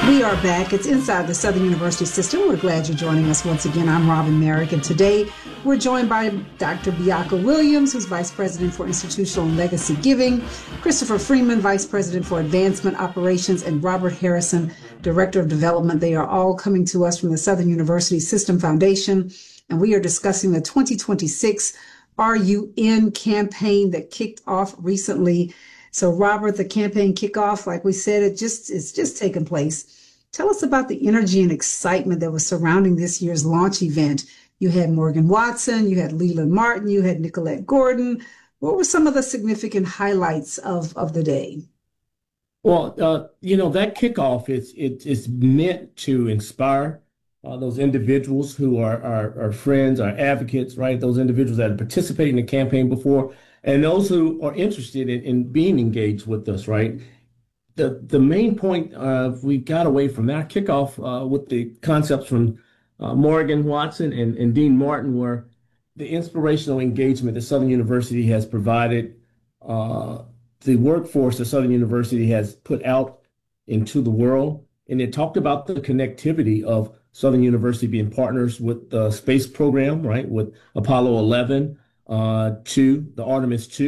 We are back. It's Inside the Southern University System. We're glad you're joining us once again. I'm Robin Merrick, and today we're joined by Dr. Bianca Williams, who's Vice President for Institutional and Legacy Giving, Christopher Freeman, Vice President for Advancement Operations, and Robert Harrison, Director of Development. They are all coming to us from the Southern University System Foundation, and we are discussing the 2026 RUN campaign that kicked off recently. So, Robert, the campaign kickoff, like we said, it's just taken place. Tell us about the energy and excitement that was surrounding this year's launch event. You had Morgan Watson, you had Leland Martin, you had Nicolette Gordon. What were some of the significant highlights of the day? Well, that kickoff is meant to inspire those individuals who are our friends, our advocates, right? Those individuals that have participated in the campaign before, and those who are interested in being engaged with us, right? The main point we got away from that kickoff with the concepts from Morgan Watson and Dean Martin were the inspirational engagement that Southern University has provided, the workforce that Southern University has put out into the world. And it talked about the connectivity of Southern University being partners with the space program, right, with Apollo 11 to the Artemis 2.